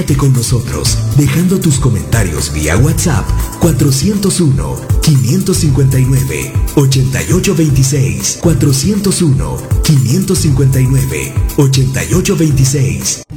con nosotros, dejando tus comentarios vía WhatsApp 401-559-8826, 401-559-8826.